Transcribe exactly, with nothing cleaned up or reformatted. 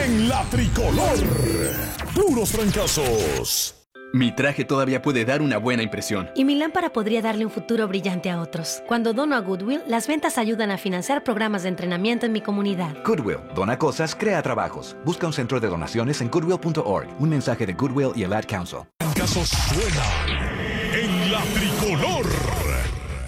en la tricolor. Puros fracasos. Mi traje todavía puede dar una buena impresión. Y mi lámpara podría darle un futuro brillante a otros. Cuando dono a Goodwill, las ventas ayudan a financiar programas de entrenamiento en mi comunidad. Goodwill, dona cosas, crea trabajos. Busca un centro de donaciones en goodwill punto org. Un mensaje de Goodwill y el Ad Council. Fracasos suenan.